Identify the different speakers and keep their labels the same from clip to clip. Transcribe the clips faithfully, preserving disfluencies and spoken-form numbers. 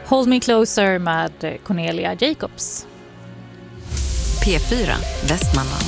Speaker 1: Hold Me Closer med Cornelia Jacobs.
Speaker 2: P fyra Västmanland.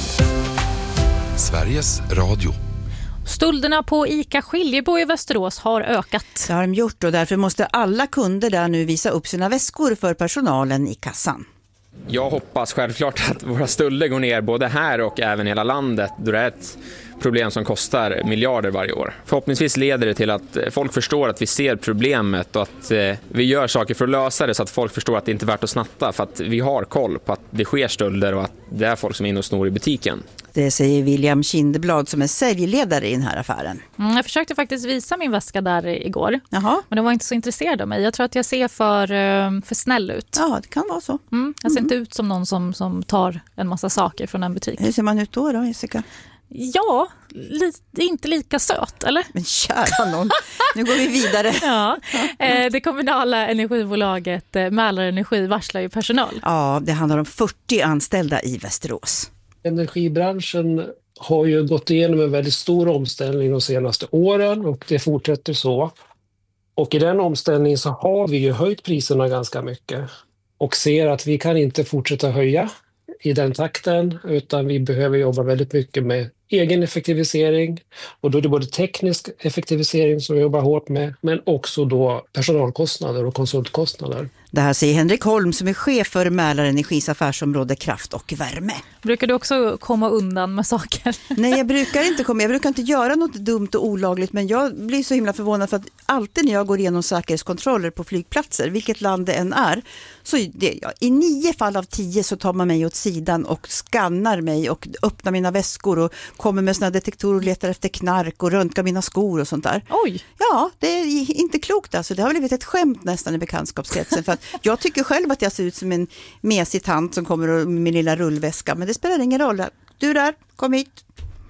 Speaker 3: Sveriges Radio.
Speaker 1: Stölderna på ICA Skiljebo i Västerås har ökat.
Speaker 4: Det har de gjort och därför måste alla kunder där nu visa upp sina väskor för personalen i kassan.
Speaker 5: Jag hoppas självklart att våra stölder går ner både här och även i hela landet, då det är ett problem som kostar miljarder varje år. Förhoppningsvis leder det till att folk förstår att vi ser problemet och att vi gör saker för att lösa det, så att folk förstår att det inte är värt att snatta, för att vi har koll på att det sker stölder och att det är folk som är inne och snor i butiken.
Speaker 4: Det säger William Kindeblad som är säljledare i den här affären.
Speaker 1: Mm, jag försökte faktiskt visa min väska där igår.
Speaker 4: Jaha.
Speaker 1: Men de var inte så intresserade av mig. Jag tror att jag ser för, för snäll ut.
Speaker 4: Ja, det kan vara så.
Speaker 1: Mm, jag ser
Speaker 4: Mm.
Speaker 1: inte ut som någon som, som tar en massa saker från en butik.
Speaker 4: Hur ser man ut då då, Jessica?
Speaker 1: Ja, li, inte lika söt, eller?
Speaker 4: Men kära någon, nu går vi vidare.
Speaker 1: Ja, eh, det kommunala energibolaget eh, Mälarenergi varslar ju personal.
Speaker 4: Ja, det handlar om fyrtio anställda i Västerås.
Speaker 6: Energibranschen har ju gått igenom en väldigt stor omställning de senaste åren och det fortsätter så. Och i den omställningen så har vi ju höjt priserna ganska mycket och ser att vi kan inte fortsätta höja i den takten, utan vi behöver jobba väldigt mycket med egen effektivisering, och då är det både teknisk effektivisering som vi jobbar hårt med, men också då personalkostnader och konsultkostnader.
Speaker 4: Det här säger Henrik Holm som är chef för Mälarenergis affärsområde kraft och värme.
Speaker 1: Brukar du också komma undan med saker?
Speaker 4: Nej, jag brukar inte komma. Jag brukar inte göra något dumt och olagligt, men jag blir så himla förvånad för att alltid när jag går igenom säkerhetskontroller på flygplatser, vilket land det än är, så det, ja, i nio fall av tio så tar man mig åt sidan och skannar mig och öppnar mina väskor och kommer med såna detektorer och letar efter knark och röntgar mina skor och sånt där.
Speaker 1: Oj!
Speaker 4: Ja, det är inte klokt alltså. Det har blivit ett skämt nästan i bekantskapskretsen, för att jag tycker själv att jag ser ut som en mesig tant som kommer med min lilla rullväska, men det spelar ingen roll. Du där, kom hit.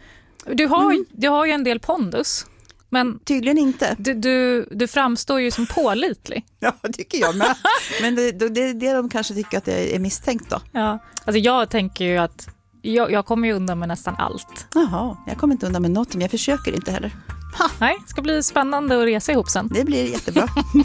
Speaker 1: Du har,
Speaker 4: Mm.
Speaker 1: du har ju en del pondus. Men
Speaker 4: tydligen inte.
Speaker 1: Du, du, du framstår ju som pålitlig.
Speaker 4: Ja, det tycker jag med. Men det, det, det, det de kanske tycker att det är misstänkt då.
Speaker 1: Ja, alltså jag tänker ju att jag, jag kommer ju undan med nästan allt.
Speaker 4: Jaha, jag kommer inte undan med något, men jag försöker inte heller.
Speaker 1: Ha. Nej, det ska bli spännande att resa ihop sen.
Speaker 4: Det blir jättebra.